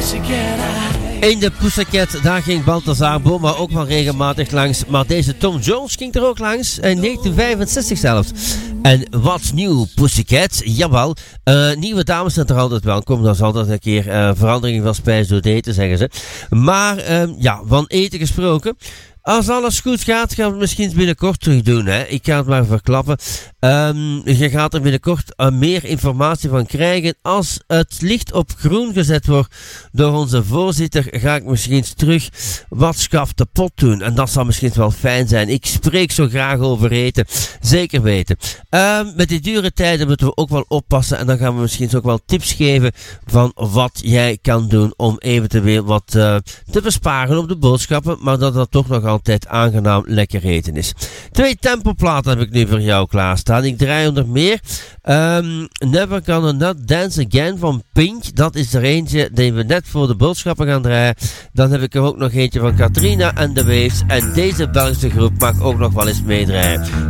In de Pussycat, daar ging Balthazar Boma ook wel regelmatig langs. Maar deze Tom Jones ging er ook langs. In 1965 zelfs. En what's new, Pussycat? Jawel. Nieuwe dames zijn er altijd welkom. Dat is altijd een keer verandering van spijs door eten, zeggen ze. Maar van eten gesproken. Als alles goed gaat, gaan we het misschien binnenkort terug doen. Hè? Ik ga het maar verklappen. Je gaat er binnenkort meer informatie van krijgen. Als het licht op groen gezet wordt door onze voorzitter, ga ik misschien terug wat schaf de pot doen. En dat zal misschien wel fijn zijn. Ik spreek zo graag over eten. Zeker weten. Met die dure tijden moeten we ook wel oppassen. En dan gaan we misschien ook wel tips geven van wat jij kan doen om eventueel wat te besparen op de boodschappen. Maar dat toch nog altijd aangenaam lekker eten is. 2 tempoplaten heb ik nu voor jou klaarstaan. Ik draai onder meer Never Gonna Not Dance Again van Pink. Dat is er eentje die we net voor de boodschappen gaan draaien. Dan heb ik er ook nog eentje van Katrina en The Waves. En deze Belgische groep mag ook nog wel eens meedraaien.